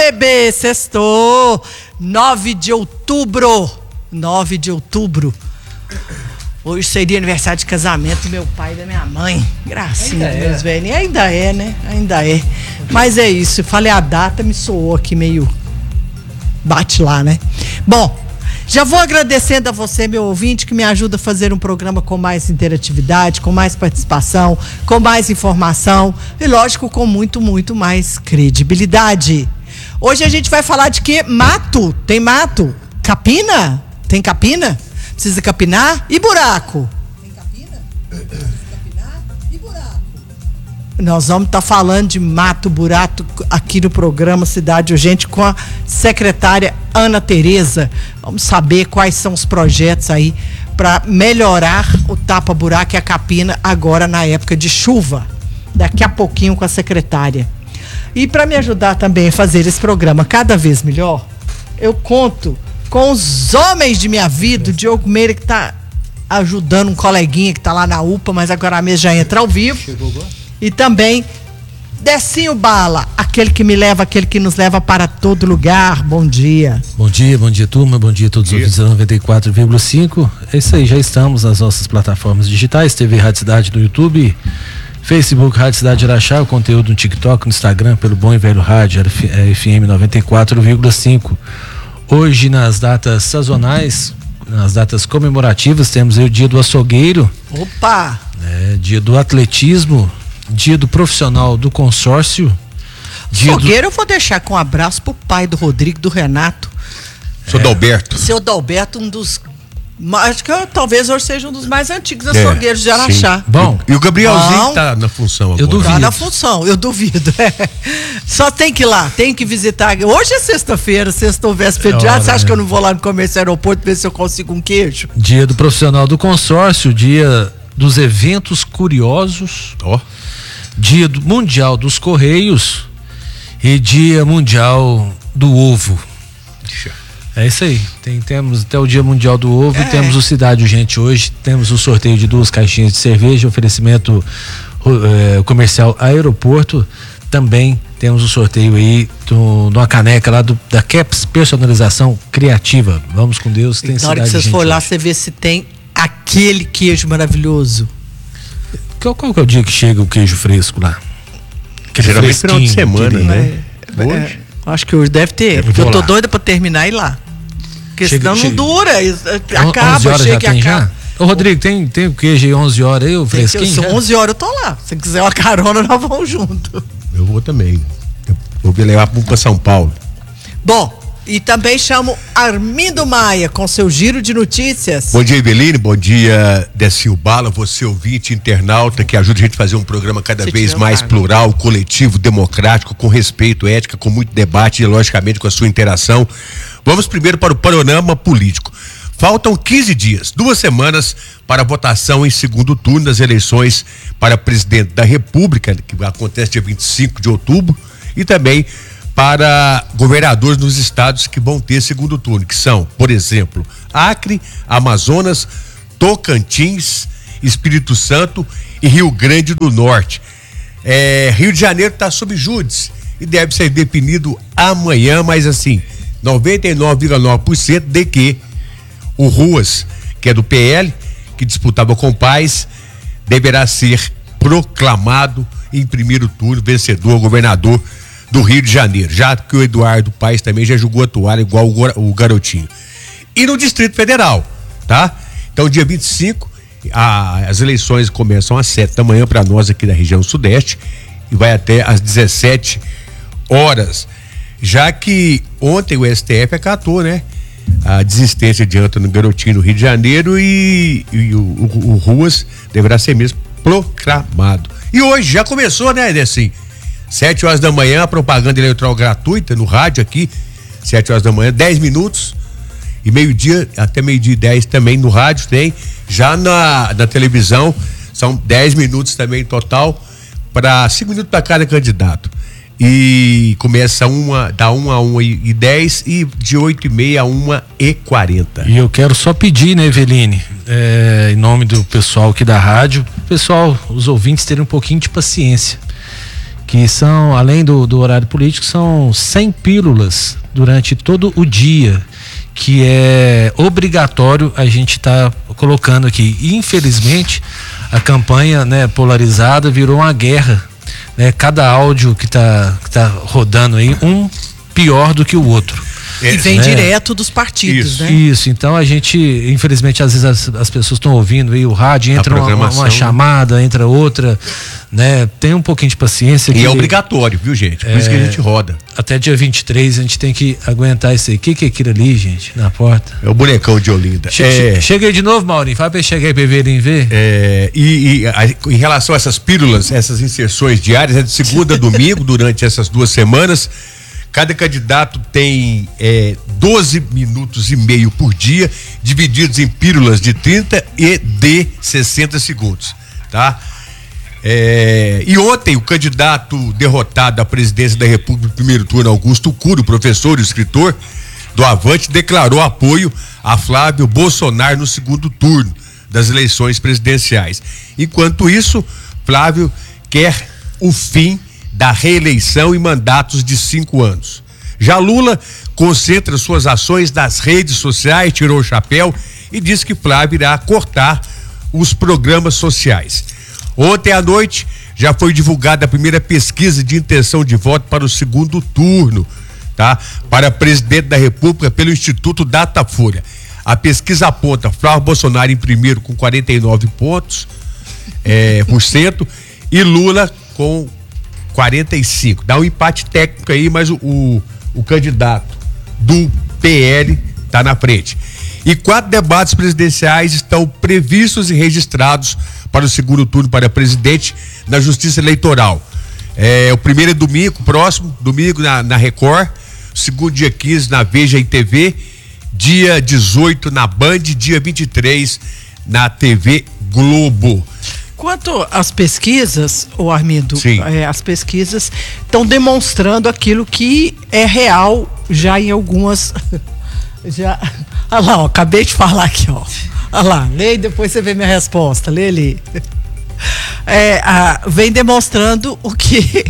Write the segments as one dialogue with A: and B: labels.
A: bebê, sextou. 9 de outubro. Hoje seria aniversário de casamento do meu pai e da minha mãe. Gracinha, meus velhos. Ainda é, né? Ainda é. Mas é isso. Eu falei a data, me soou aqui meio... Bate lá, né? Bom, já vou agradecendo a você, meu ouvinte, que me ajuda a fazer um programa com mais interatividade, com mais participação, com mais informação e, lógico, com muito, muito mais credibilidade. Hoje a gente vai falar de quê? Mato. Tem mato? Capina? Tem capina? Precisa capinar? E buraco? Tem capina? Precisa capinar? E buraco? Nós vamos estar falando de mato, buraco aqui no programa Cidade Urgente com a secretária Ana Tereza. Vamos saber quais são os projetos aí para melhorar o tapa-buraco e a capina agora na época de chuva. Daqui a pouquinho com a secretária. E para me ajudar também a fazer esse programa cada vez melhor, eu conto com os homens de minha vida, o Diogo Meira, que está ajudando um coleguinha que está lá na UPA, mas agora a mesa já entra ao vivo. Chegou agora. E também Decinho Bala, aquele que nos leva para todo lugar. Bom dia. Bom dia, turma. Bom dia a todos os ouvintes da 94,5. É isso aí, já estamos nas nossas plataformas digitais, TV Rádio Cidade no YouTube, Facebook Rádio Cidade Araxá, o conteúdo no TikTok, no Instagram, pelo bom e velho rádio FM 94,5. Hoje, nas datas sazonais, nas datas comemorativas, temos aí o dia do açougueiro. Opa! Dia do atletismo, dia do profissional do consórcio. Açougueiro eu vou deixar com um abraço pro pai do Rodrigo, do Renato. Seu Dalberto. Seu Dalberto, um dos... Acho que talvez hoje seja um dos mais antigos açougueiros de Araxá. Bom, e o Gabrielzinho tá na função agora. Eu duvido. Tá na função, eu duvido. Só tem que ir lá, tem que visitar. Hoje é sexta-feira, sexta ou véspera de ano. Você acha que eu não vou lá no comércio aeroporto ver se eu consigo um queijo? Dia do profissional do consórcio, dia dos eventos curiosos, dia do mundial dos correios e dia mundial do ovo. É isso aí, temos até o dia mundial do ovo, temos o Cidade Urgente hoje, temos o sorteio de 2 caixinhas de cerveja, oferecimento comercial aeroporto, também temos o sorteio aí de uma caneca lá da Caps Personalização Criativa. Vamos com Deus, tem Cidade Urgente. Na hora que vocês forem lá, você vê se tem aquele queijo maravilhoso. Qual que é o dia que chega o queijo fresco lá? Geralmente final de semana, né? Hoje? Acho que hoje deve ter, porque eu tô doida pra terminar e ir lá. Porque senão não dura, acaba, chega e acaba. Ô Rodrigo, tem o queijo aí 11 horas aí, o fresquinho? Se 11 horas eu tô lá, se quiser uma carona nós vamos junto. Eu vou também, eu vou levar pra São Paulo. Bom, e também chamo Armindo Maia com seu giro de notícias. Bom dia, Eveline, bom dia, Decinho Bala, você ouvinte, internauta, que ajuda a gente a fazer um programa cada vez mais plural, coletivo, democrático, com respeito, ética, com muito debate e, logicamente, com a sua interação. Vamos primeiro para o panorama político. Faltam 15 dias, 2 semanas para a votação em segundo turno das eleições para presidente da República, que acontece dia 25 de outubro, e também para governadores nos estados que vão ter segundo turno, que são, por exemplo, Acre, Amazonas, Tocantins, Espírito Santo e Rio Grande do Norte. Rio de Janeiro está sob júdice e deve ser definido amanhã, mas assim, 99,9% de que o Ruas, que é do PL, que disputava com o Paes, deverá ser proclamado em primeiro turno vencedor, governador do Rio de Janeiro, já que o Eduardo Paes também já jogou a toalha igual o garotinho. E no Distrito Federal, tá? Então, dia 25, as eleições começam às 7 da manhã para nós aqui da região sudeste e vai até às 17 horas, já que ontem o STF acatou, né? A desistência de Antônio Garotinho no Rio de Janeiro e o Ruas deverá ser mesmo proclamado. E hoje já começou, né, assim, 7 horas da manhã, a propaganda eleitoral gratuita no rádio aqui, 7 horas da manhã, 10 minutos, e meio-dia, até meio-dia e 10 também no rádio tem, já na televisão, são 10 minutos também total, 5 minutos para cada candidato. E começa da 1 a 1h10 e de 8h30 a 1h40. E eu quero só pedir, né, Eveline, em nome do pessoal aqui da rádio, pessoal, os ouvintes terem um pouquinho de paciência.
B: que são, além do horário político, são 100 pílulas durante todo o dia, que é obrigatório a gente tá colocando aqui. E, infelizmente, a campanha, né, polarizada virou uma guerra, né? Cada áudio que tá rodando aí, um pior do que o outro.
A: E vem direto dos partidos, né?
B: Isso, então a gente, infelizmente, às vezes as pessoas estão ouvindo aí o rádio, entra uma chamada, entra outra, né? Tem um pouquinho de paciência.
C: E é obrigatório, viu, gente? Por isso que a gente roda.
B: Até dia 23 a gente tem que aguentar isso aí. O que é aquilo ali, gente, na porta?
C: É o bonecão de Olinda.
B: Chega aí de novo, Maurinho, fala pra chegar aí pra verem ver.
C: Em relação a essas pílulas, essas inserções diárias, é de segunda a domingo, durante essas 2 semanas. Cada candidato tem 12 minutos e meio por dia, divididos em pílulas de 30 e de 60 segundos, tá? E ontem o candidato derrotado à presidência da República no primeiro turno, Augusto Cury, professor e escritor do Avante, declarou apoio a Flávio Bolsonaro no segundo turno das eleições presidenciais. Enquanto isso, Flávio quer o fim da reeleição e mandatos de 5 anos. Já Lula concentra suas ações nas redes sociais, tirou o chapéu e disse que Flávio irá cortar os programas sociais. Ontem à noite já foi divulgada a primeira pesquisa de intenção de voto para o segundo turno, tá? Para presidente da República pelo Instituto Datafolha. A pesquisa aponta Flávio Bolsonaro em primeiro com 49 pontos por cento e Lula com 45. Dá um empate técnico aí, mas o candidato do PL está na frente. E 4 debates presidenciais estão previstos e registrados para o segundo turno para presidente na Justiça Eleitoral. O primeiro é domingo, próximo domingo na Record, o segundo dia 15 na Veja e TV, dia 18 na Band, dia 23 na TV Globo.
A: Quanto às pesquisas, Armindo, as pesquisas estão demonstrando aquilo que é real já em algumas. Olha lá, acabei de falar aqui, ó. Olha lá, lê e depois você vê minha resposta. Lê ali. Vem demonstrando o que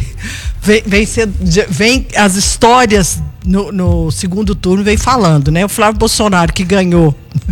A: vem as histórias no segundo turno vem falando, né? O Flávio Bolsonaro que ganhou.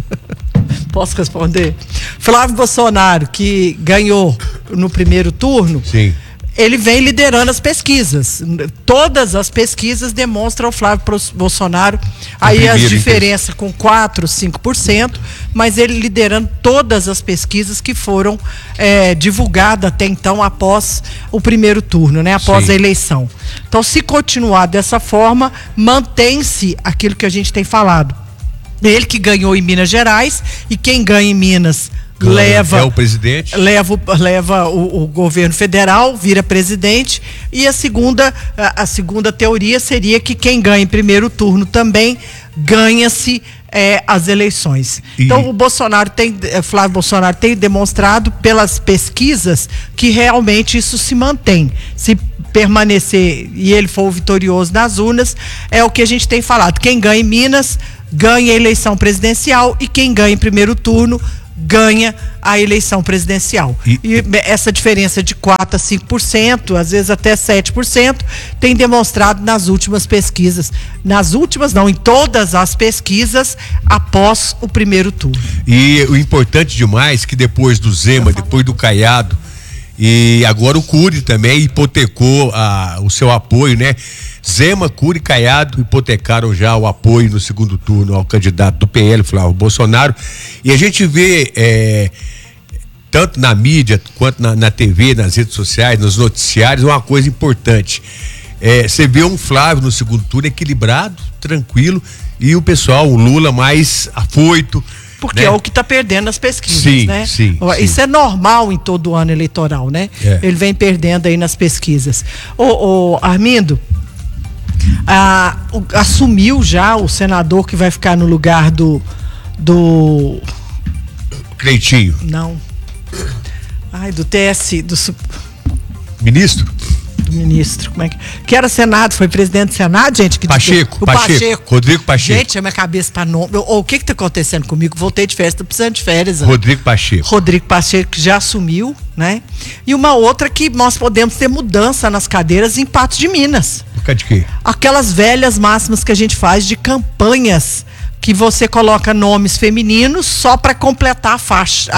A: Posso responder? Flávio Bolsonaro, que ganhou no primeiro turno,
C: sim,
A: ele vem liderando as pesquisas. Todas as pesquisas demonstram o Flávio Bolsonaro. Aí as diferenças com 4, 5%, mas ele liderando todas as pesquisas que foram divulgadas até então, após o primeiro turno, né? Após a eleição. Então, se continuar dessa forma, mantém-se aquilo que a gente tem falado. Ele que ganhou em Minas Gerais, e quem ganha em Minas leva
C: o presidente,
A: leva o governo federal, vira presidente, e a segunda teoria seria que quem ganha em primeiro turno também ganha-se as eleições. Então o Flávio Bolsonaro tem demonstrado pelas pesquisas que realmente isso se mantém. Se permanecer e ele for vitorioso nas urnas, é o que a gente tem falado. Quem ganha em Minas ganha a eleição presidencial, e quem ganha em primeiro turno ganha a eleição presidencial. E essa diferença de 4 a 5%, às vezes até 7%, tem demonstrado nas últimas pesquisas. Nas últimas não, em todas as pesquisas após o primeiro turno. E
C: o importante demais que depois do Zema, depois do Caiado, e agora o Cury também hipotecou o seu apoio, né? Zema, Cury e Caiado hipotecaram já o apoio no segundo turno ao candidato do PL, Flávio Bolsonaro. E a gente vê, tanto na mídia quanto na TV, nas redes sociais, nos noticiários, uma coisa importante. Você vê um Flávio no segundo turno equilibrado, tranquilo, e o pessoal, o Lula mais afoito.
A: Porque é o que está perdendo as pesquisas, né?
C: Sim.
A: Isso é normal em todo ano eleitoral, né? Ele vem perdendo aí nas pesquisas. Armindo, assumiu já o senador que vai ficar no lugar do
C: Cleitinho.
A: Não. Do TS,
C: ministro?
A: Do ministro, como é que era Senado, foi presidente do Senado, gente?
C: Pacheco. Rodrigo Pacheco.
A: Gente, a minha cabeça para nome. O que tá acontecendo comigo? Voltei de férias, tô precisando de férias.
C: Rodrigo Pacheco,
A: que já assumiu, né? E uma outra que nós podemos ter mudança nas cadeiras em Patos de Minas.
C: Por causa de quê?
A: Aquelas velhas máximas que a gente faz de campanhas que você coloca nomes femininos só para completar a faixa,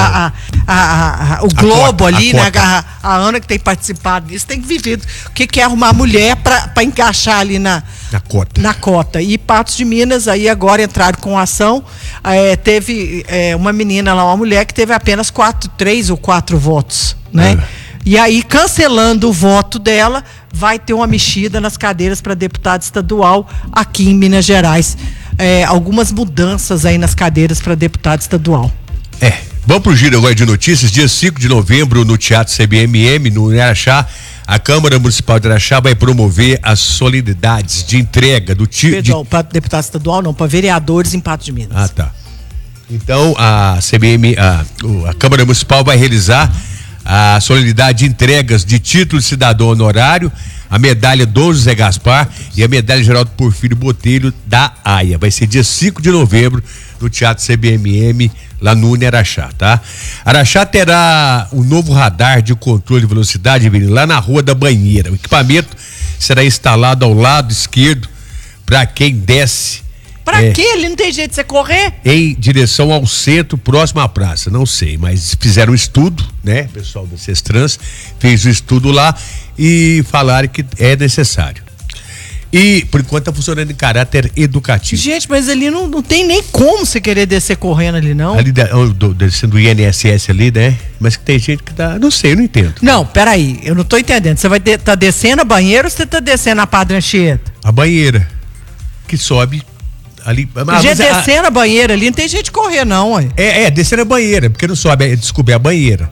A: o globo ali, né? A Ana que tem participado disso tem vivido. O que é arrumar mulher para encaixar ali na cota. E Patos de Minas aí agora entraram com ação. Teve uma menina lá, uma mulher que teve apenas 3 ou 4 votos, né? E aí, cancelando o voto dela, vai ter uma mexida nas cadeiras para deputado estadual aqui em Minas Gerais. Algumas mudanças aí nas cadeiras para deputado estadual.
C: Vamos pro giro agora de notícias. Dia 5 de novembro, no Teatro CBMM, no Araxá, a Câmara Municipal de Araxá vai promover as solenidades de entrega do
A: Perdão, para deputado estadual não, para vereadores em Patos de Minas.
C: Ah, tá. Então, a Câmara Municipal vai realizar a solenidade de entregas de título de cidadão honorário, a medalha Dom José Gaspar e a medalha Geraldo Porfírio Botelho da AIA. Vai ser dia 5 de novembro no Teatro CBMM, lá no Araxá, tá? Araxá terá um novo radar de controle de velocidade lá na Rua da Banheira. O equipamento será instalado ao lado esquerdo para quem desce.
A: Pra quê? Ele não tem jeito de você correr?
C: Em direção ao centro, próximo à praça, não sei, mas fizeram um estudo, né? O pessoal da Cestrans fez o estudo lá e falaram que é necessário. E, por enquanto, tá funcionando em caráter educativo.
A: Gente, mas ali não tem nem como você querer descer correndo ali, não.
C: Ali, descendo do INSS ali, né? Mas que tem gente que tá, não sei, eu não entendo.
A: Não, peraí, eu não tô entendendo. Você vai tá descendo a banheira ou você tá descendo a Padre Anchieta?
C: A banheira, que sobe ali.
A: Descendo a banheira ali, não tem jeito de correr, não, ué.
C: Descendo a banheira, porque não sobe, desculpe, a banheira.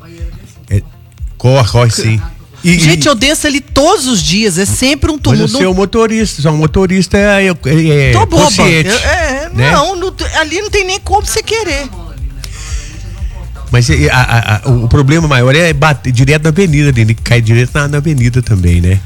C: Corre sim.
A: Gente, eu desço ali todos os dias, é sempre um tumulto.
C: Mas o seu motorista, só um motorista
A: tô boba.
C: Consciente, né?
A: Não, ali não tem nem como você querer.
C: Mas o problema maior é bater direto na avenida, ele cai direto na avenida também, né?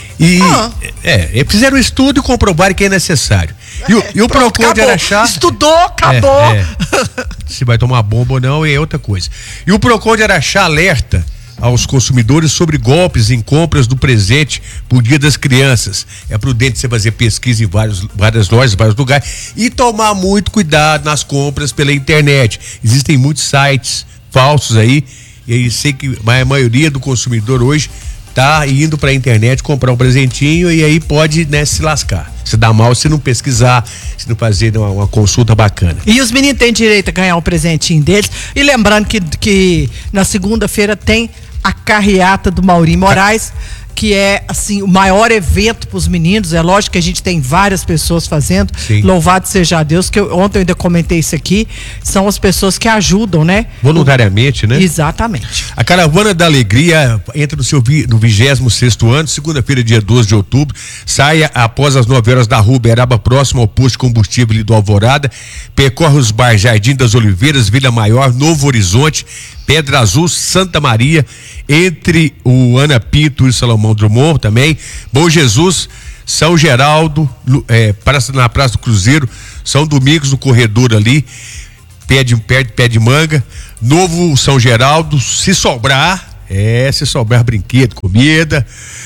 C: Fizeram um estudo e comprovaram que é necessário. E o Procon de Araxá...
A: Estudou, acabou.
C: Se vai tomar bomba ou não é outra coisa. E o Procon de Araxá alerta aos consumidores sobre golpes em compras do presente por Dia das Crianças. É prudente você fazer pesquisa em várias lojas, vários lugares e tomar muito cuidado nas compras pela internet. Existem muitos sites falsos aí e aí sei que a maioria do consumidor hoje tá indo pra internet comprar um presentinho e aí pode, né, se lascar. Se dá mal se não pesquisar, se não fazer uma consulta bacana.
A: E os meninos têm direito a ganhar um presentinho deles. E lembrando que na segunda-feira tem a carreata do Maurinho Moraes, que é assim o maior evento para os meninos. É lógico que a gente tem várias pessoas fazendo. Sim. Louvado seja Deus, que ontem eu ainda comentei isso aqui. São as pessoas que ajudam, né?
C: Voluntariamente, né?
A: Exatamente.
C: A Caravana da Alegria entra no 26º ano, segunda-feira, dia 12 de outubro. Saia após as 9 horas da rua Uberaba, próximo ao posto de combustível ali do Alvorada. Percorre os bairros Jardim das Oliveiras, Vila Maior, Novo Horizonte, Pedra Azul, Santa Maria, entre o Ana Pinto e o Salomão Drummond também, Bom Jesus, São Geraldo, na Praça do Cruzeiro, São Domingos no corredor ali, pé de manga, Novo São Geraldo, se sobrar brinquedo, comida,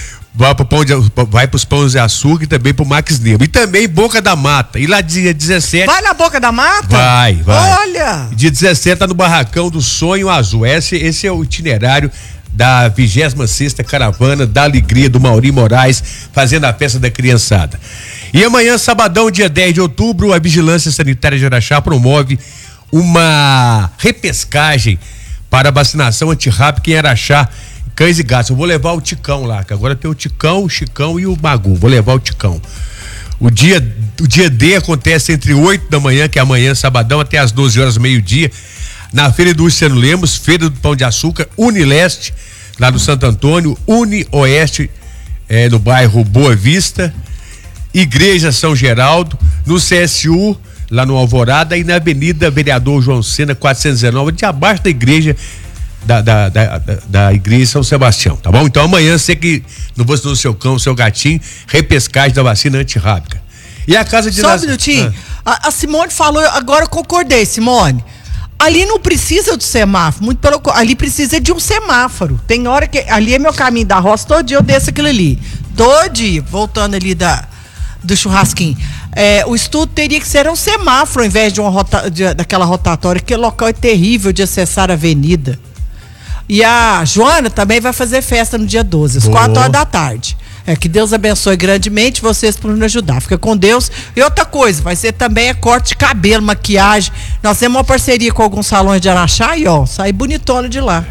C: vai pros Pães de Açúcar e também pro Max Nemo. E também Boca da Mata. E lá dia 17.
A: Vai na Boca da Mata?
C: Vai.
A: Olha!
C: Dia 17 tá no Barracão do Sonho Azul. Esse é o itinerário da 26ª Caravana da Alegria do Maurinho Moraes, fazendo a festa da criançada. E amanhã, sabadão, dia 10 de outubro, a Vigilância Sanitária de Araxá promove uma repescagem para vacinação antirrábica em Araxá, cães e gatos. Eu vou levar o Ticão lá, que agora tem o Ticão, o Chicão e o Magu. Vou levar o Ticão. O dia D acontece entre 8 da manhã, que é amanhã, sabadão, até as 12 horas, meio-dia, na Feira do Luciano Lemos, Feira do Pão de Açúcar, Unileste, lá no Santo Antônio, Unioeste, no bairro Boa Vista, Igreja São Geraldo, no CSU, lá no Alvorada, e na Avenida Vereador João Sena, 419, de abaixo da igreja, da igreja São Sebastião, tá bom? Então amanhã você que não vacinou o seu cão, o seu gatinho, repescagem da vacina antirrábica. E a casa de...
A: Só um minutinho. A Simone falou, agora eu concordei, Simone. Ali não precisa de semáforo, muito pelo contrário, ali precisa de um semáforo. Tem hora que, ali é meu caminho da roça, todo dia eu desço aquilo ali. Todo dia, voltando ali do churrasquinho. O estudo teria que ser um semáforo ao invés de daquela rotatória, que local é terrível de acessar a avenida. E a Joana também vai fazer festa no dia 12, às 4 horas da tarde. Que Deus abençoe grandemente vocês por nos ajudar. Fica com Deus. E outra coisa, vai ser também corte de cabelo, maquiagem. Nós temos uma parceria com alguns salões de Araxá e sai bonitona de lá.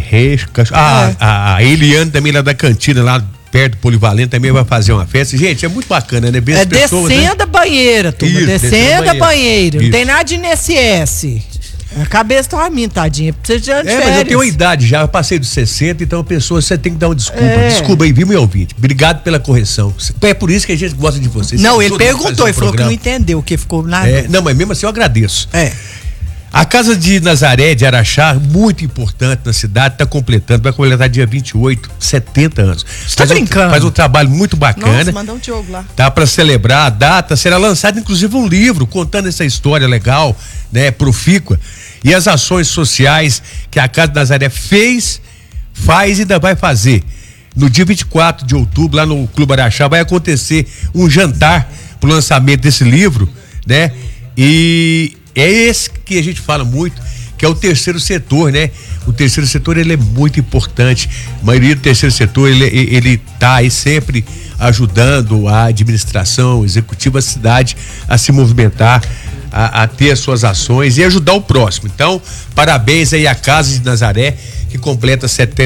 C: A Eliane também lá da cantina, lá perto do Polivalente, também vai fazer uma festa. Gente, é muito bacana, né?
A: Descendo a banheira, turma. Descendo a banheira. Não tem nada de INSS. A cabeça tá uma minha, tadinha. Precisa de
C: mas eu tenho uma idade já, eu passei dos 60, então a pessoa, você tem que dar uma desculpa. Desculpa aí, viu, meu ouvinte? Obrigado pela correção. É por isso que a gente gosta de vocês.
A: Não, ele perguntou, ele falou que não entendeu, que ficou nada.
C: Não, mas mesmo assim eu agradeço. A Casa de Nazaré de Araxá, muito importante na cidade, vai completar dia 28, 70 anos.
A: Você tá brincando?
C: Faz um trabalho muito bacana.
A: Nossa, mandar um Diogo lá.
C: Tá para celebrar a data, será lançado inclusive um livro contando essa história legal, né, profícua, e as ações sociais que a Casa de Nazaré faz e ainda vai fazer. No dia 24 de outubro, lá no Clube Araxá, vai acontecer um jantar pro lançamento desse livro, né? E é esse que a gente fala muito, que é o terceiro setor, né? O terceiro setor, ele é muito importante. A maioria do terceiro setor, ele tá aí sempre ajudando a administração executiva da cidade a se movimentar, a ter as suas ações e ajudar o próximo. Então, parabéns aí à Casa de Nazaré, que completa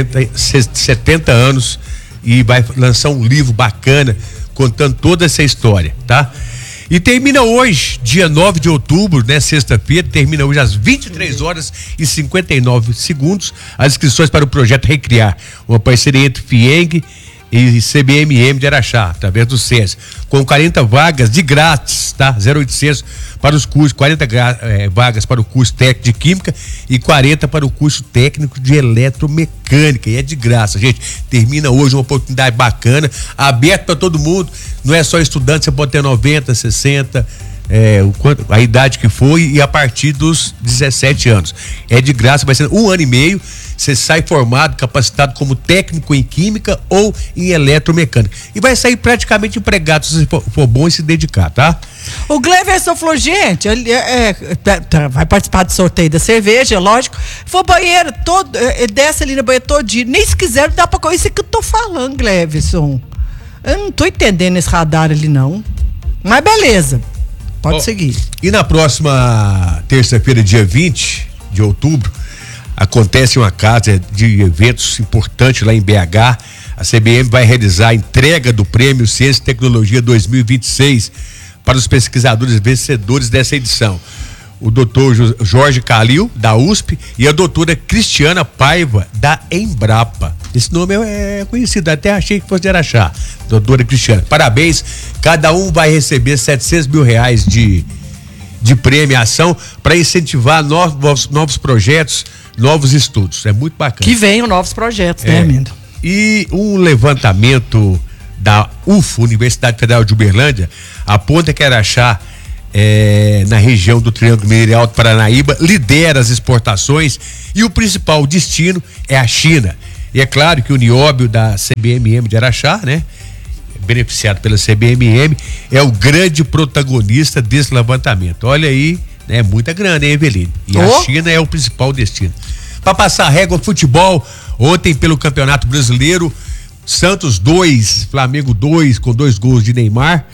C: 70 anos e vai lançar um livro bacana contando toda essa história, tá? E termina hoje, dia 9 de outubro, né? Sexta-feira, termina hoje às 23 horas e 59 segundos as inscrições para o projeto Recriar, uma parceria entre FIENG e CBMM de Araxá, através do SES, com 40 vagas de grátis, tá? 0800 para os cursos, 40 vagas para o curso técnico de Química e 40 para o curso técnico de Eletromecânica, e é de graça, gente. Termina hoje uma oportunidade bacana, aberto para todo mundo, não é só estudante, você pode ter 90, 60, a idade que foi, e a partir dos 17 anos. É de graça, vai ser 1 ano e meio, você sai formado, capacitado como técnico em Química ou em Eletromecânica. E vai sair praticamente empregado se for bom e se dedicar, tá?
A: O Gleverson falou, gente, ele vai participar do sorteio da cerveja, lógico. Foi banheiro todo, ele desce ali no banheiro todo dia. Nem se quiser, dá pra coisa. Isso que eu tô falando, Gleverson. Eu não tô entendendo esse radar ali, não. Mas beleza. Pode seguir.
C: E na próxima terça-feira, dia 20 de outubro, acontece uma casa de eventos importante lá em BH. A CBM vai realizar a entrega do Prêmio Ciência e Tecnologia 2026 para os pesquisadores vencedores dessa edição. O doutor Jorge Calil, da USP, e a doutora Cristiana Paiva, da Embrapa. Esse nome é conhecido, até achei que fosse de Araxá. Doutora Cristiana, parabéns. Cada um vai receber R$700 mil de premiação para incentivar novos projetos, novos estudos. É muito bacana.
A: Que venham novos projetos, né, Mindo?
C: E um levantamento da UFO, Universidade Federal de Uberlândia, aponta que Araxá, na região do Triângulo Mineiro e Alto Paranaíba, lidera as exportações e o principal destino é a China. E é claro que o Nióbio da CBMM de Araxá, né, beneficiado pela CBMM, é o grande protagonista desse levantamento. Olha aí, né, muita grana, hein, Eveline? E a China é o principal destino. Para passar a régua, futebol, ontem pelo Campeonato Brasileiro, Santos 2, Flamengo 2, com 2 gols de Neymar.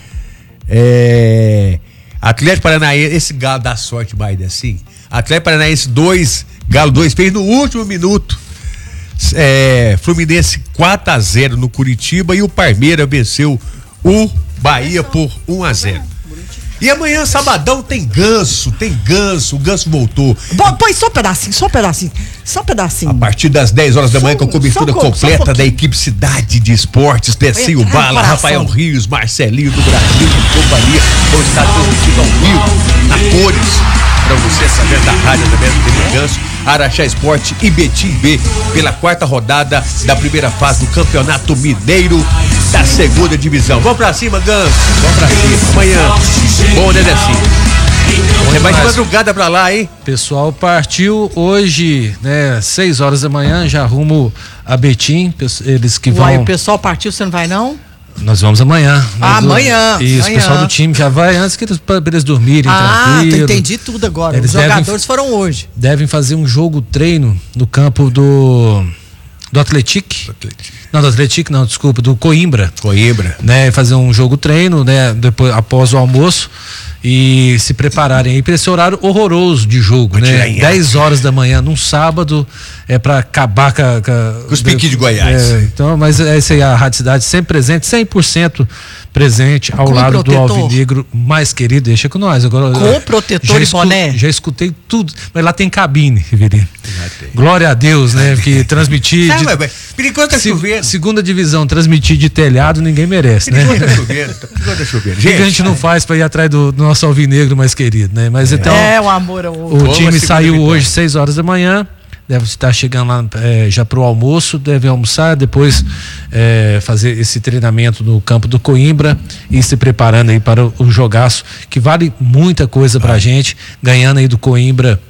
C: Atlético Paranaense, esse Galo dá sorte mais assim. Atlético Paranaense 2, Galo 2, fez no último minuto. Fluminense 4-0 no Curitiba e o Palmeiras venceu o Bahia por 1-0. E amanhã, sabadão, tem ganso, o ganso voltou.
A: Põe só um pedacinho.
C: A partir das 10 horas da manhã, com a cobertura completa da equipe Cidade de Esportes, Decinho Bala, Rafael Rios, Marcelinho do Brasil e companhia, vão estar transmitindo ao vivo, na Cores, para você através da rádio, através do TV Ganso, Araxá Esporte e Betim B, pela 4ª rodada da primeira fase do Campeonato Mineiro da 2ª divisão. Vamos pra cima, Ganso. Vamos pra cima. Amanhã. Bom, né, Você vai de madrugada pra lá, hein?
B: Pessoal partiu hoje, né, 6 horas da manhã, já rumo a Betim. Eles que vão.
A: Uai, o pessoal partiu, você não vai não?
B: Nós vamos amanhã.
A: Amanhã.
B: Isso, o pessoal do time já vai antes para eles dormirem tranquilo.
A: Entendi tudo agora.
B: Eles
A: Os jogadores foram hoje.
B: Devem fazer um jogo treino no campo do Atlético. Não, do Atlético não, desculpa, do Coimbra. Né, fazer um jogo treino, né, depois, após o almoço, e se prepararem aí para esse horário horroroso de jogo, né? 10 horas da manhã num sábado, para acabar com
C: os piques de Goiás.
B: Então, mas essa aí é a Rádio Cidade sempre presente, 100% presente ao lado do alvinegro mais querido. Deixa com nós agora.
A: Com protetor e boné.
B: Já escutei tudo, mas lá tem cabine, Riverino. Glória a Deus, né? Que transmitir.
C: Perigoso tá chovendo.
B: Segunda divisão, transmitir de telhado, ninguém merece, né?
C: Perigoso tá chovendo.
B: O que a gente não faz para ir atrás do nosso alvinegro mais querido, né? Mas então.
A: O amor ao
B: o time saiu hoje 6 horas da manhã. Deve estar chegando lá já para o almoço, deve almoçar, depois fazer esse treinamento no campo do Coimbra e se preparando aí para o jogaço, que vale muita coisa pra gente, ganhando aí do Coimbra,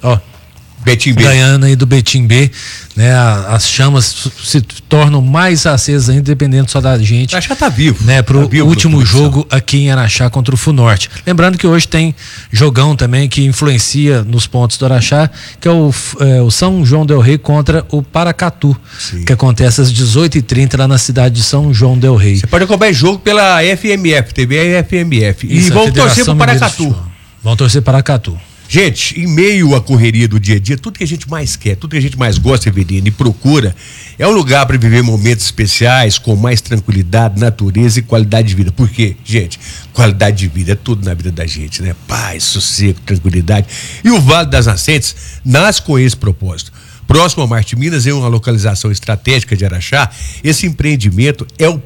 C: Betim B.
B: Ganhando aí do Betim B, né? As chamas se tornam mais acesas ainda, dependendo só da gente.
C: Araxá tá vivo.
B: Né? Pro último jogo aqui em Araxá contra o Funorte. Lembrando que hoje tem jogão também que influencia nos pontos do Araxá, que é o São João del Rei contra o Paracatu, que acontece às 18h30 lá na cidade de São João del Rei.
C: Você pode acompanhar jogo pela FMF, TV FMF. E vão torcer pro Paracatu.
B: Vão torcer para Paracatu.
C: Gente, em meio à correria do dia a dia, tudo que a gente mais quer, tudo que a gente mais gosta, Everino, e procura, é um lugar para viver momentos especiais, com mais tranquilidade, natureza e qualidade de vida. Por quê, gente? Qualidade de vida é tudo na vida da gente, né? Paz, sossego, tranquilidade. E o Vale das Nascentes nasce com esse propósito. Próximo a Marte Minas, em uma localização estratégica de Araxá, esse empreendimento é o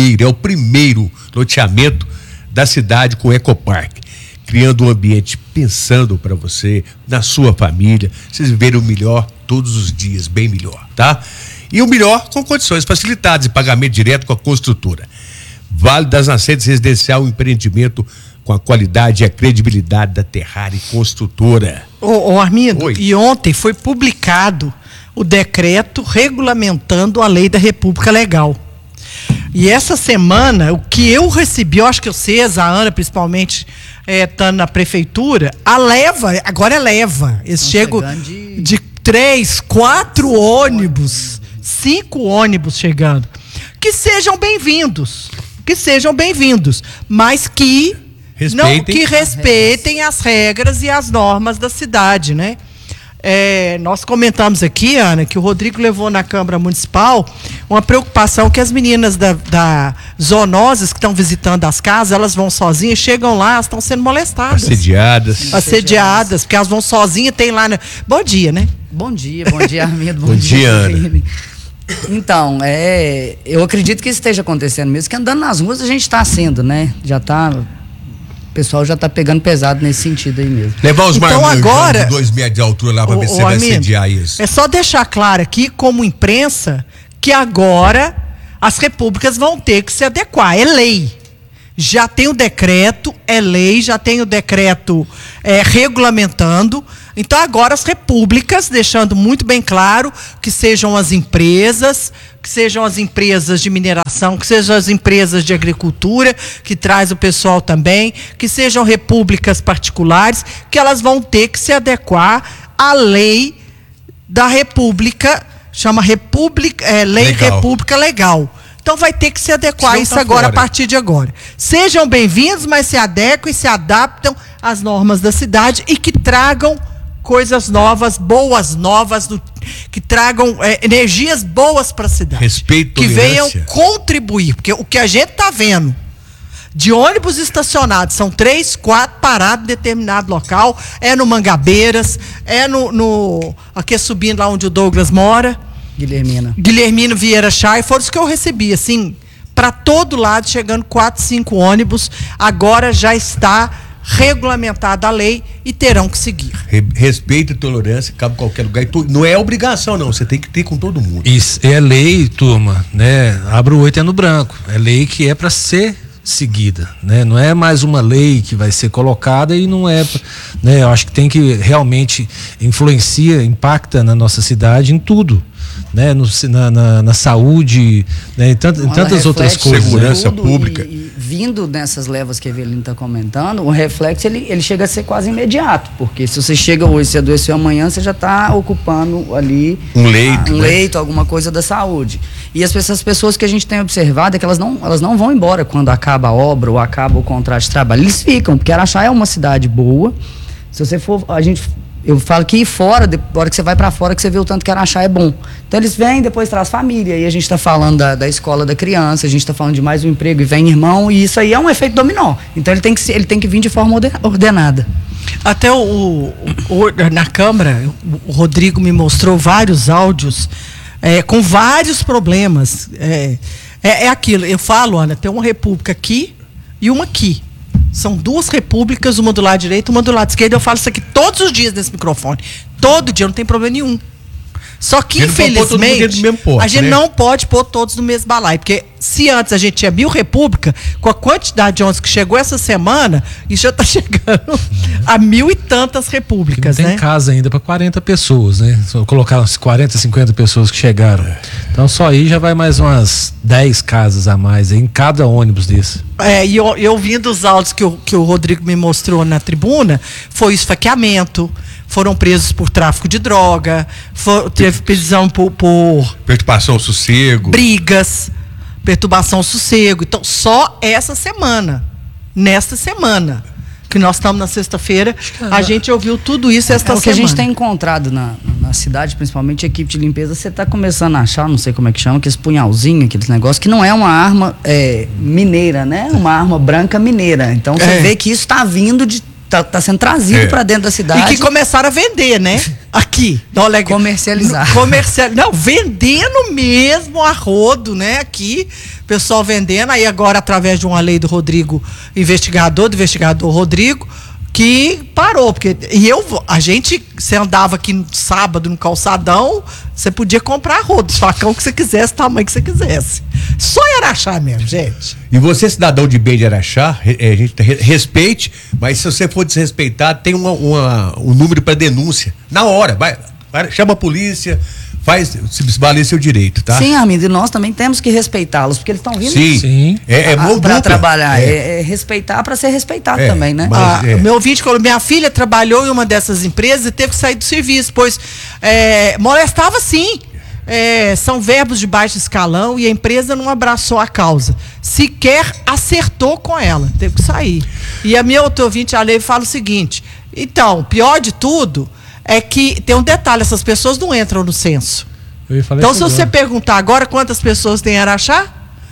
C: primeiro loteamento da cidade com Ecopark, criando um ambiente pensando para você, na sua família, vocês viverem o melhor todos os dias, bem melhor, tá? E o melhor com condições facilitadas e pagamento direto com a construtora. Vale das Nascentes Residencial, um empreendimento com a qualidade e a credibilidade da Terrari Construtora.
A: Ô Armindo, e ontem foi publicado o decreto regulamentando a Lei da República Legal. E essa semana, o que eu recebi, eu acho que vocês, a Ana principalmente, estando na prefeitura, agora é leva. Eles chegam de 3, 4 ônibus, 5 ônibus chegando. Que sejam bem-vindos, mas que respeitem as regras e as normas da cidade, né? Nós comentamos aqui, Ana, que o Rodrigo levou na Câmara Municipal uma preocupação que as meninas da zoonoses que estão visitando as casas, elas vão sozinhas, chegam lá, elas estão sendo molestadas. Assediadas, porque elas vão sozinhas, tem lá... Bom dia, né?
D: Bom dia, Armindo.
C: Bom dia, Ana.
D: Então, eu acredito que isso esteja acontecendo mesmo, que andando nas ruas a gente está sendo, né? O pessoal já está pegando pesado nesse sentido aí mesmo.
C: Levar os marmanjos
A: agora,
C: de 2 metros de altura lá para ver se você vai assediar isso.
A: É só deixar claro aqui, como imprensa, que agora as repúblicas vão ter que se adequar. É lei. Já tem o decreto, é lei, já tem o decreto regulamentando. Então agora as repúblicas, deixando muito bem claro que sejam as empresas de mineração, que sejam as empresas de agricultura, que traz o pessoal também, que sejam repúblicas particulares, que elas vão ter que se adequar à lei da república, chama Lei
C: Legal.
A: República Legal. Então vai ter que se adequar isso agora, a partir de agora. Sejam bem-vindos, mas se adequem e se adaptam às normas da cidade e que tragam coisas novas, boas novas, que tragam energias boas para a cidade.
C: Respeito,
A: que venham contribuir, porque o que a gente está vendo de ônibus estacionados, são 3, 4 parados em determinado local, no Mangabeiras, aqui subindo lá onde o Douglas mora, Guilhermino Vieira Chay, foram os que eu recebi, assim, para todo lado, chegando 4, 5 ônibus, agora já está regulamentada a lei e terão que seguir.
C: Respeito e tolerância, cabe em qualquer lugar. Não é obrigação, não. Você tem que ter com todo mundo.
B: Isso é lei, turma, né? Abra o 8 é no branco. É lei que é para ser seguida, né? Não é mais uma lei que vai ser colocada e não é, né? Eu acho que tem que realmente influencia, impacta na nossa cidade em tudo, né? Na saúde, né? Em tantas outras coisas.
C: Segurança pública.
D: E vindo nessas levas que a Evelina está comentando, o reflexo ele chega a ser quase imediato, porque se você chega hoje, se adoeceu amanhã, você já está ocupando ali
C: um leito,
D: alguma coisa da saúde. E essas pessoas que a gente tem observado é que elas não vão embora quando acaba a obra ou acaba o contrato de trabalho. Eles ficam, porque Araxá é uma cidade boa. Se você for, eu falo que ir fora, na hora que você vai para fora, que você vê o tanto que Araxá é bom. Então eles vêm, depois traz família, e a gente está falando da escola da criança, a gente está falando de mais um emprego, e vem irmão, e isso aí é um efeito dominó. Então ele tem que vir de forma ordenada.
A: Até na Câmara, o Rodrigo me mostrou vários áudios com vários problemas. É aquilo, eu falo, Ana, tem uma república aqui e uma aqui. São duas repúblicas, uma do lado direito, uma do lado esquerdo. Eu falo isso aqui todos os dias nesse microfone. Todo dia, não tem problema nenhum. Só que, infelizmente, a gente não pode pôr todos no mesmo balaio. Porque se antes a gente tinha 1000 repúblicas, com a quantidade de ônibus que chegou essa semana, isso já está chegando a 1000 e tantas repúblicas,
B: né? Tem casa ainda para 40 pessoas, né? Só colocar umas 40, 50 pessoas que chegaram. Então só aí já vai mais umas 10 casas a mais em cada ônibus desse.
A: E eu ouvindo os áudios que o Rodrigo me mostrou na tribuna, foi esfaqueamento. Foram presos por tráfico de droga, teve prisão por
C: perturbação ao sossego,
A: brigas, perturbação ao sossego. Então, só essa semana, nesta semana, que nós estamos na sexta-feira, a gente ouviu tudo isso esta semana.
D: O que a gente tem encontrado na cidade, principalmente a equipe de limpeza, você está começando a achar, não sei como é que chama, aqueles punhalzinhos, aqueles negócios, que não é uma arma mineira, né? Uma arma branca mineira. Então, você vê que isso está vindo Tá sendo trazido para dentro da cidade.
A: E que começaram a vender, né? Aqui.
D: Comercializar.
A: Não, vendendo mesmo a rodo, né? Aqui, pessoal vendendo. Aí agora, através de uma lei do Rodrigo, do investigador Rodrigo, que parou. Porque você andava aqui no sábado no calçadão, você podia comprar rodo, facão que você quisesse, tamanho que você quisesse. Só em Araxá mesmo, gente.
C: E você, cidadão de bem de Araxá, a gente respeite, mas se você for desrespeitado, tem um número para denúncia. Na hora, vai, chama a polícia, se vale seu direito, tá?
D: Sim, amigo, e nós também temos que respeitá-los, porque eles estão vindo
C: Sim.
D: para trabalhar. Respeitar para ser respeitado também, né?
A: Meu ouvinte falou, minha filha trabalhou em uma dessas empresas e teve que sair do serviço, pois molestava sim. São verbos de baixo escalão e a empresa não abraçou a causa. Sequer acertou com ela. Teve que sair. E a minha outra ouvinte, a Lei, fala o seguinte: então, pior de tudo é que tem um detalhe, essas pessoas não entram no censo. Então, se você perguntar agora quantas pessoas tem em Araxá,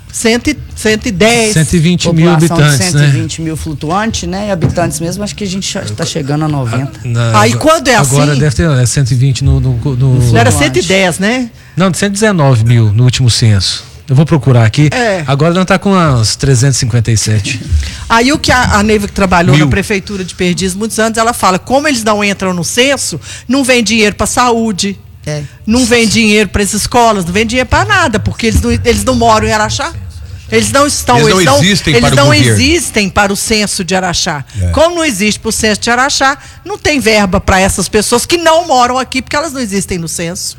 A: 110.
B: 120 mil habitantes,
D: 120 mil flutuantes, né? E habitantes mesmo, acho que a gente já está chegando a 90.
A: Aí quando é assim...
B: Agora deve ter 120 no
A: era 110, né?
B: Não, 119 mil no último censo. Eu vou procurar aqui. Agora não está com uns 357.
A: Aí o que a Neiva, que trabalhou na prefeitura de Perdiz muitos anos, ela fala, como eles não entram no censo, não vem dinheiro para saúde, não vem dinheiro para as escolas, não vem dinheiro para nada, porque eles não moram em Araxá. Eles não existem para o censo de Araxá. Como não existe para o censo de Araxá, não tem verba para essas pessoas que não moram aqui, porque elas não existem no censo.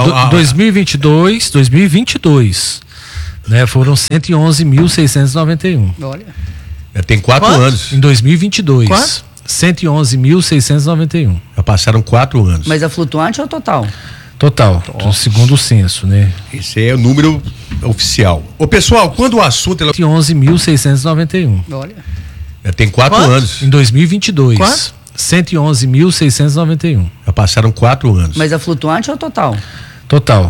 B: 2022, né, foram 111.691.
D: Olha.
C: Tem 4 anos.
B: Em 2022.
A: Quanto?
B: 111.691.
C: Já passaram 4 anos.
D: Mas é flutuante ou total?
B: Total, segundo o censo, né?
C: Esse é o número oficial. Ô, pessoal, quando o assunto...
B: 111.691.
D: Olha.
C: Tem 4 anos.
B: Em 2022.
A: Quanto?
B: 111.691.
C: Já passaram 4 anos.
D: Mas é flutuante ou total?
B: Total,